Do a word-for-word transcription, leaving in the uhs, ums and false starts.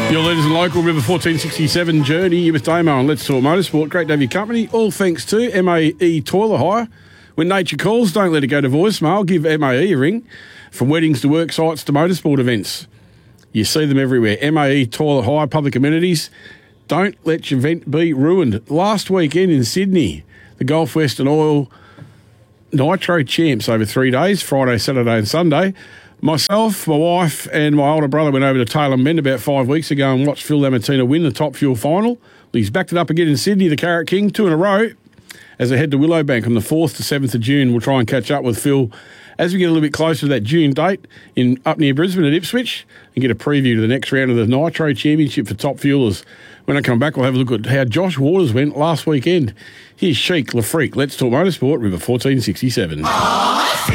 Your leaders in local River fourteen sixty-seven journey with Damo and Let's Talk Motorsport. Great to have your company. All thanks to M A E Toilet Hire. When nature calls, don't let it go to voicemail. Give M A E a ring. From weddings to work sites to motorsport events, you see them everywhere. M A E Toilet Hire, public amenities. Don't let your event be ruined. Last weekend in Sydney, the Gulf Western Oil Nitro Champs over three days, Friday, Saturday and Sunday. Myself, my wife and my older brother went over to Taylor Bend about five weeks ago and watched Phil Lamartina win the Top Fuel final. He's backed it up again in Sydney, the Carrot King, two in a row. As they head to Willowbank on the fourth to seventh of June, we'll try and catch up with Phil as we get a little bit closer to that June date in up near Brisbane at Ipswich and get a preview to the next round of the Nitro Championship for top fuelers. When I come back, we'll have a look at how Josh Waters went last weekend. Here's Sheik LaFreak. Let's Talk Motorsport, River fourteen sixty-seven.